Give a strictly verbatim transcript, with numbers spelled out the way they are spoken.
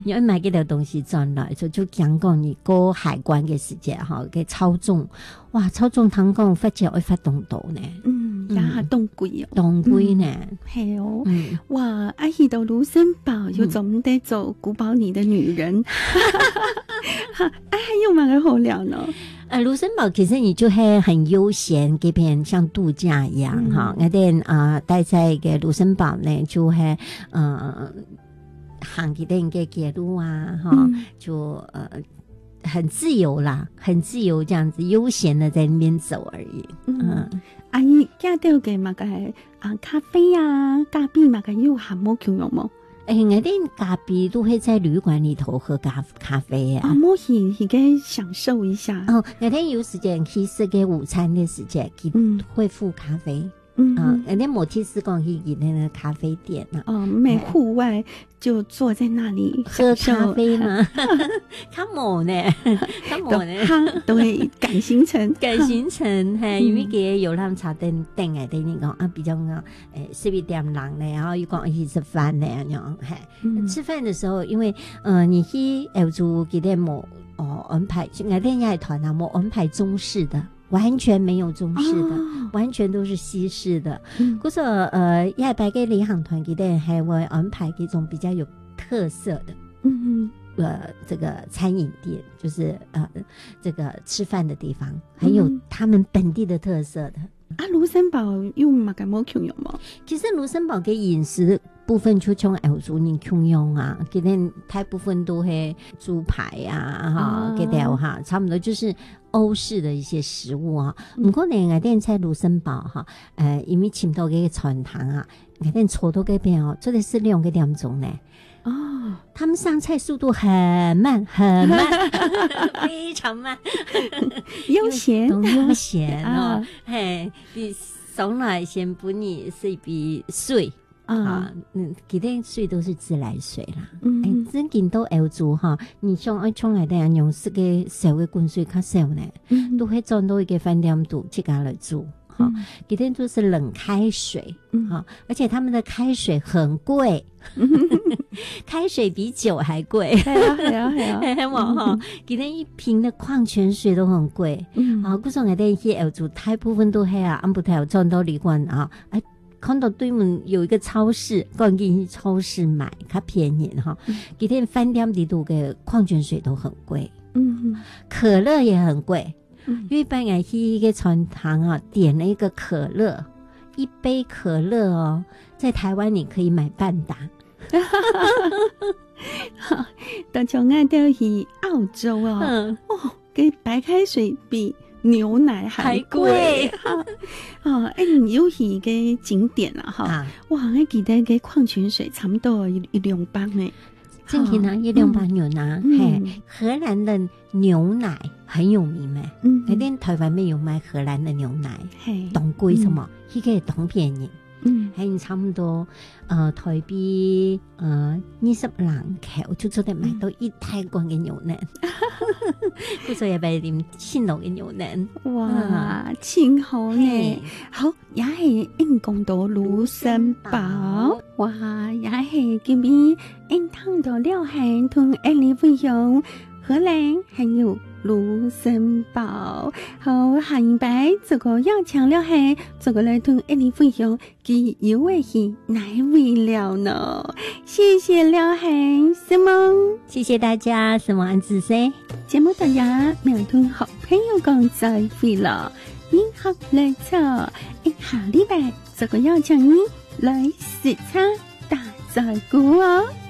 你要买几条东西转来，就就讲讲你过海关嘅时间哈，嘅操纵，哇，操纵通讲发觉会发动到呢， 嗯，然后动贵哦， 动贵呢， 系哦， 嗯， 哇，阿姨到卢森堡又总得走古堡里的女人，哎，又蛮个好聊呢。 呃，卢森堡其实你就会很悠闲，这边像度假一样哈。我哋啊待在个卢森堡呢，就会呃行几点个街路啊哈，嗯、就呃很自由啦，很自由这样子悠闲的在那边走而已。嗯， 阿姨加到嘅嘛个啊咖啡啊、咖啡嘛个有含冇共用冇？ 哎、欸，我哋咖啡都会在旅馆里头喝咖咖啡啊。 啊，冇去去嘅享受一下。 哦，我哋有时间去食嘅午餐的时间，嗯，会附咖啡。 嗯啊，人家某提斯讲去去那个咖啡店啊， 哦，没户外就坐在那里喝咖啡嘛，他冇呢，他冇呢， 他都会赶行程， 赶行程，嘿，因为佢有他们茶店店诶，等于讲啊，比较讲诶，十一点人呢，然后又讲一起吃饭呢，样嘿，吃饭的时候，因为呃，你去欧洲佢哋冇哦安排，我哋也团啊冇安排中式的。完全没有中式的，哦、完全都是西式的。可是、嗯、呃，也摆给旅行团给的还会安排这种比较有特色的，嗯呃，这个餐饮店，就是呃这个吃饭的地方，很有他们本地的特色的。 啊，卢森堡有嘛个冇共用吗？ 其实卢森堡嘅饮食部分就像欧洲人共用啊，佢哋大部分都係豬排啊，哈，佢哋哈，差不多就是歐式的一些食物啊。唔過呢，我哋在盧森堡哈，誒，因為請到嘅傳堂啊，我哋坐到嗰邊哦，做的是兩個點鐘呢。哦，他們上菜速度很慢，很慢，非常慢， 悠閒， 悠閒哦，嘿，你從來先不你是比水。啊，嗯，其他水都是自來水啦。嗯，誒、欸，真見到歐洲哈，你像愛從來啲人用食嘅小嘅罐水較少呢，嗯、都會裝到一個飯店度自家來煮。哈、嗯，其他都是冷開水，嗯，哈，而且他們的開水很貴，嗯、開水比酒還貴。係啊係啊係啊，哇哈，其他一瓶的礦泉水都很貴。嗯，啊，嗰種我哋去歐洲大部分都係啊，安不太有裝到旅館啊，誒。看到對門有一個超市，趕緊去超市買，較便宜哈。幾天飯店裡頭嘅礦泉水都很貴，嗯，可樂也很貴。嗯，因為本來去一個餐堂啊，點了一個可樂，一杯可樂哦，在台灣你可以買半打。 但像我哋去澳洲啊，嗯、哦，嘅白開水比牛奶還貴哈哦，哎、欸，你有去個景點啊哈，啊哇，我記得個礦泉水差不多一一兩磅呢， 真係呢，一兩磅牛奶，嘿，荷蘭的牛奶很有名咩，嗯，嗰啲台灣沒有賣荷蘭的牛奶，嘿，當貴什麼，呢個當便宜。嗯，還差不多，呃，台幣呃二十人口就做得買到一大罐嘅牛奶，嗰時也買點鮮濃嘅牛奶， 哇，真好呢！好，也係英講到盧森堡，哇，也係今邊英湯到了漢同愛麗會用荷蘭還有盧森堡，好，下一擺這個要強了係這個來同愛麗會用佢有位係哪位了呢？謝謝了係什麼？ 謝謝大家，什麼安子噻？ 節目大家沒有同好朋友講再會了，你好來錯，下禮拜這個要強你來視察大寨谷哦。